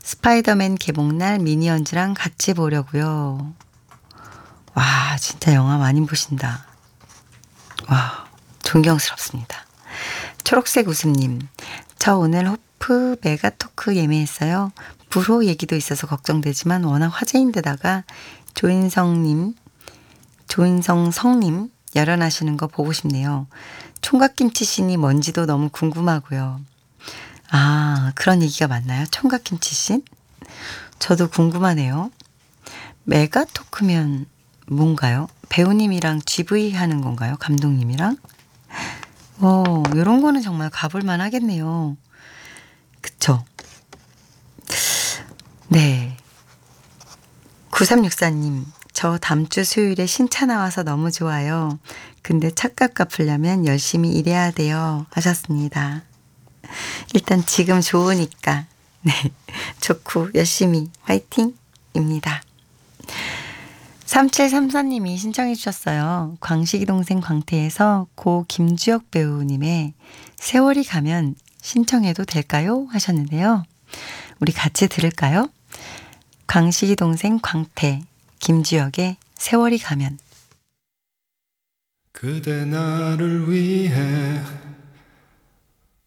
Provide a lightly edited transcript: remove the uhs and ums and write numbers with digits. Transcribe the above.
스파이더맨 개봉날 미니언즈랑 같이 보려고요. 와, 진짜 영화 많이 보신다. 와, 존경스럽습니다. 초록색 웃음님, 저 오늘 호프 메가토크 예매했어요. 불호 얘기도 있어서 걱정되지만 워낙 화제인 데다가 조인성 성님 열연하시는 거 보고 싶네요. 총각김치씬이 뭔지도 너무 궁금하고요. 아, 그런 얘기가 맞나요? 총각김치씬? 저도 궁금하네요. 메가토크면 뭔가요? 배우님이랑 GV 하는 건가요? 감독님이랑? 이런 거는 정말 가볼만 하겠네요. 그쵸? 네. 9364님, 저 다음 주 수요일에 신차 나와서 너무 좋아요. 근데 차값 갚으려면 열심히 일해야 돼요. 하셨습니다. 일단 지금 좋으니까, 네. 좋고 열심히 화이팅입니다. 3734님이 신청해 주셨어요. 광식이 동생 광태에서 고 김주혁 배우님의 세월이 가면 신청해도 될까요? 하셨는데요. 우리 같이 들을까요? 광식이 동생 광태, 김주혁의 세월이 가면. 그대 나를 위해